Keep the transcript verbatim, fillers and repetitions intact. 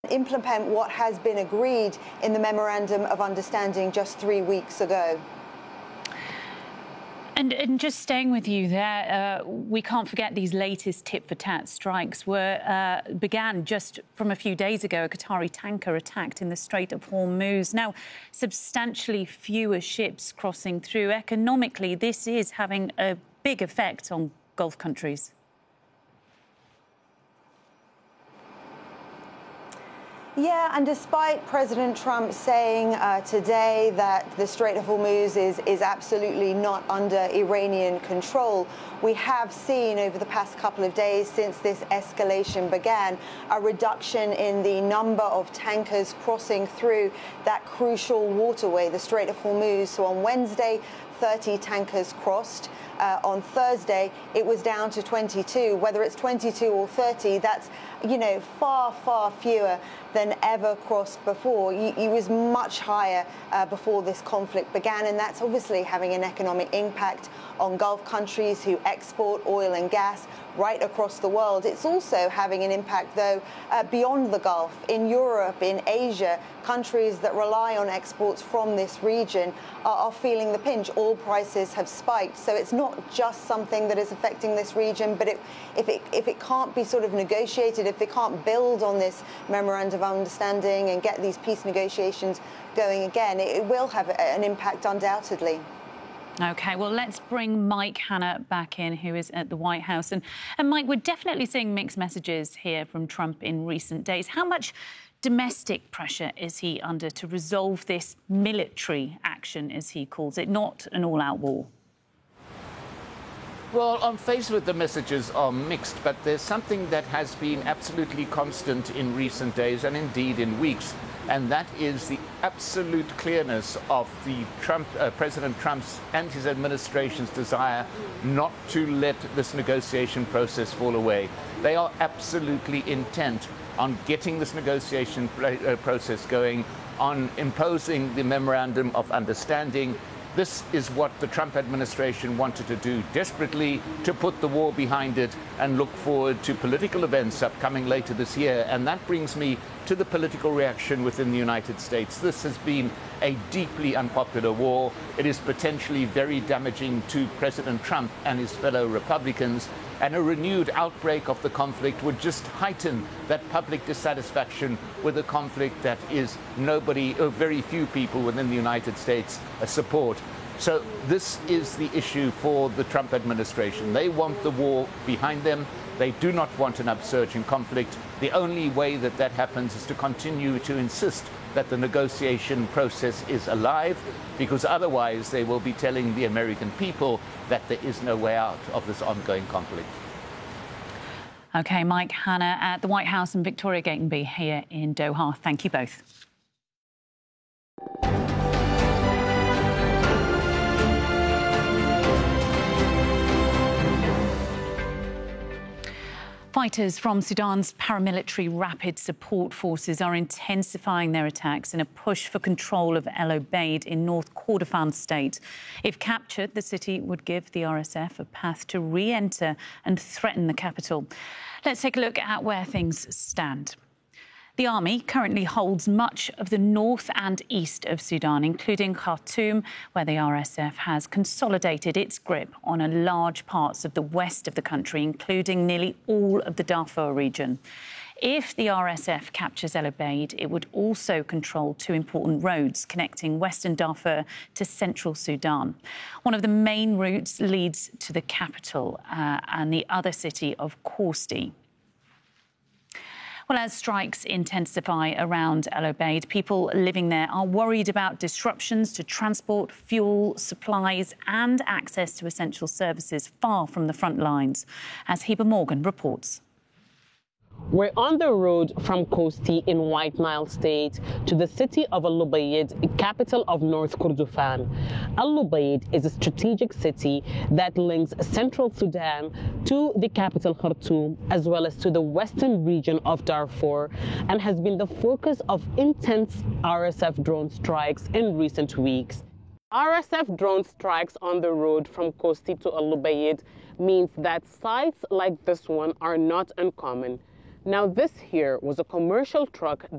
implement what has been agreed in the Memorandum of Understanding just three weeks ago. And, and just staying with you there, uh, we can't forget these latest tit-for-tat strikes were uh, began just from a few days ago. A Qatari tanker attacked in the Strait of Hormuz. Now, substantially fewer ships crossing through. Economically, this is having a big effect on Gulf countries. Yeah, and despite President Trump saying uh, today that the Strait of Hormuz is, is absolutely not under Iranian control, we have seen over the past couple of days since this escalation began a reduction in the number of tankers crossing through that crucial waterway, the Strait of Hormuz. So on Wednesday, thirty tankers crossed. Uh, on Thursday, it was down to twenty-two. Whether it's twenty-two or thirty, that's, you know, far, far fewer than ever crossed before. It was much higher uh, before this conflict began, and that's obviously having an economic impact on Gulf countries who export oil and gas right across the world. It's also having an impact, though, uh, beyond the Gulf, in Europe, in Asia. Countries that rely on exports from this region are, are feeling the pinch. Oil prices have spiked, so it's not just something that is affecting this region, but it, if, it, if it can't be sort of negotiated, if they can't build on this memorandum of understanding and get these peace negotiations going again, it, it will have an impact undoubtedly. OK, well, let's bring Mike Hanna back in, who is at the White House. And, and Mike, we're definitely seeing mixed messages here from Trump in recent days. How much domestic pressure is he under to resolve this military action, as he calls it, not an all-out war? Well, on face of it, the messages are mixed, but there's something that has been absolutely constant in recent days and indeed in weeks, and that is the absolute clearness of the Trump, uh, President Trump's and his administration's desire not to let this negotiation process fall away. They are absolutely intent on getting this negotiation uh, process going, on imposing the Memorandum of Understanding. This is what the Trump administration wanted to do desperately, to put the war behind it and look forward to political events upcoming later this year. And that brings me to the political reaction within the United States. This has been a deeply unpopular war. It is potentially very damaging to President Trump and his fellow Republicans. And a renewed outbreak of the conflict would just heighten that public dissatisfaction with a conflict that is nobody, or very few people within the United States uh, support. So this is the issue for the Trump administration. They want the war behind them. They do not want an upsurge in conflict. The only way that that happens is to continue to insist that the negotiation process is alive, because otherwise they will be telling the American people that there is no way out of this ongoing conflict. OK, Mike Hanna at the White House and Victoria Gatenby here in Doha. Thank you both. Fighters from Sudan's paramilitary Rapid Support Forces are intensifying their attacks in a push for control of El Obeid in North Kordofan state. If captured, the city would give the R S F a path to re-enter and threaten the capital. Let's take a look at where things stand. The army currently holds much of the north and east of Sudan, including Khartoum, where the R S F has consolidated its grip on a large parts of the west of the country, including nearly all of the Darfur region. If the R S F captures El Obeid, it would also control two important roads connecting western Darfur to central Sudan. One of the main routes leads to the capital uh, and the other city of Korsti. Well, as strikes intensify around El Obeid, people living there are worried about disruptions to transport, fuel, supplies and access to essential services far from the front lines, as Heber Morgan reports. We're on the road from Korsti in White Nile State to the city of El Obeid, capital of North Kordofan. El Obeid is a strategic city that links central Sudan to the capital Khartoum, as well as to the western region of Darfur, and has been the focus of intense R S F drone strikes in recent weeks. R S F drone strikes on the road from Korsti to El Obeid means that sites like this one are not uncommon. Now, this here was a commercial truck